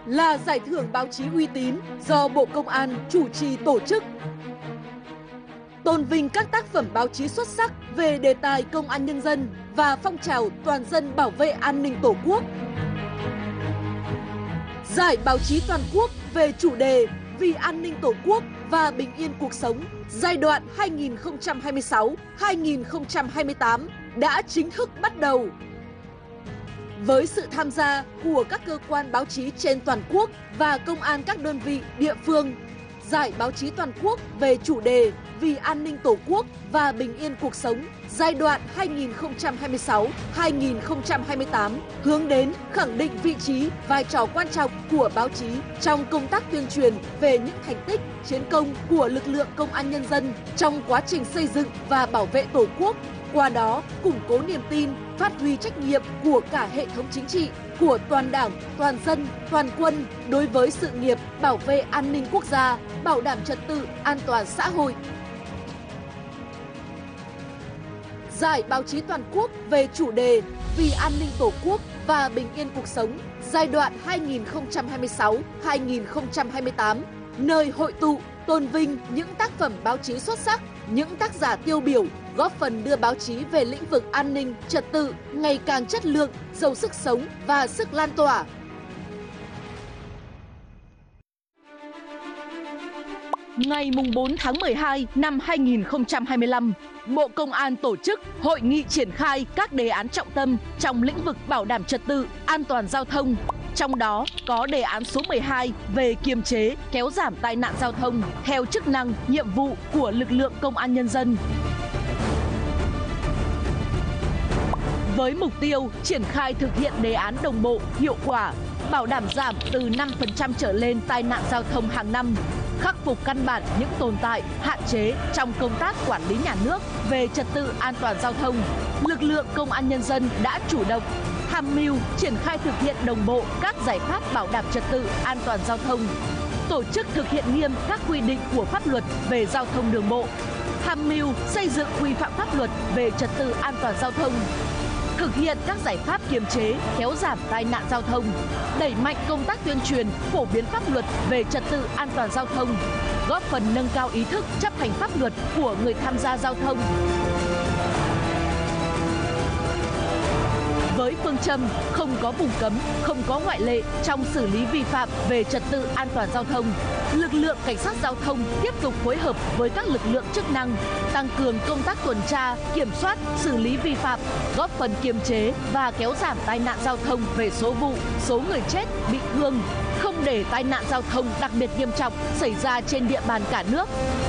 là giải thưởng báo chí uy tín do Bộ Công an chủ trì tổ chức. Tôn vinh các tác phẩm báo chí xuất sắc về đề tài công an nhân dân và phong trào toàn dân bảo vệ an ninh Tổ quốc. Giải báo chí toàn quốc về chủ đề Vì an ninh Tổ quốc và bình yên cuộc sống giai đoạn 2026-2028 đã chính thức bắt đầu. Với sự tham gia của các cơ quan báo chí trên toàn quốc và công an các đơn vị địa phương, Giải báo chí toàn quốc về chủ đề Vì an ninh Tổ quốc và bình yên cuộc sống giai đoạn 2026-2028 hướng đến khẳng định vị trí, vai trò quan trọng của báo chí trong công tác tuyên truyền về những thành tích, chiến công của lực lượng công an nhân dân trong quá trình xây dựng và bảo vệ Tổ quốc. Qua đó, củng cố niềm tin, phát huy trách nhiệm của cả hệ thống chính trị, của toàn đảng, toàn dân, toàn quân đối với sự nghiệp bảo vệ an ninh quốc gia, bảo đảm trật tự, an toàn xã hội. Giải báo chí toàn quốc về chủ đề Vì an ninh Tổ quốc và bình yên cuộc sống giai đoạn 2026-2028, nơi hội tụ, tôn vinh những tác phẩm báo chí xuất sắc, những tác giả tiêu biểu, góp phần đưa báo chí về lĩnh vực an ninh, trật tự ngày càng chất lượng, giàu sức sống và sức lan tỏa. Ngày 4 tháng 12 năm 2025, Bộ Công an tổ chức hội nghị triển khai các đề án trọng tâm trong lĩnh vực bảo đảm trật tự, an toàn giao thông. Trong đó có đề án số 12 về kiềm chế, kéo giảm tai nạn giao thông theo chức năng, nhiệm vụ của lực lượng công an nhân dân. Với mục tiêu triển khai thực hiện đề án đồng bộ, hiệu quả, bảo đảm giảm từ 5% trở lên tai nạn giao thông hàng năm, khắc phục căn bản những tồn tại, hạn chế trong công tác quản lý nhà nước về trật tự an toàn giao thông, lực lượng công an nhân dân đã chủ động tham mưu triển khai thực hiện đồng bộ các giải pháp bảo đảm trật tự an toàn giao thông, tổ chức thực hiện nghiêm các quy định của pháp luật về giao thông đường bộ, tham mưu xây dựng quy phạm pháp luật về trật tự an toàn giao thông, thực hiện các giải pháp kiềm chế, kéo giảm tai nạn giao thông, đẩy mạnh công tác tuyên truyền, phổ biến pháp luật về trật tự an toàn giao thông, góp phần nâng cao ý thức chấp hành pháp luật của người tham gia giao thông. Với phương châm không có vùng cấm, không có ngoại lệ trong xử lý vi phạm về trật tự an toàn giao thông, lực lượng cảnh sát giao thông tiếp tục phối hợp với các lực lượng chức năng tăng cường công tác tuần tra, kiểm soát, xử lý vi phạm, góp phần kiềm chế và kéo giảm tai nạn giao thông về số vụ, số người chết, bị thương, không để tai nạn giao thông đặc biệt nghiêm trọng xảy ra trên địa bàn cả nước.